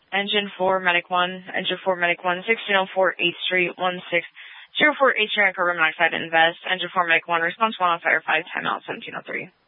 Engine 4, Medic 1, Engine 4, Medic 1, 1604 8th Street, 1604 8th Street, carbon monoxide, invest. Engine 4, Medic 1, response 1 on fire 5, timeout 1703.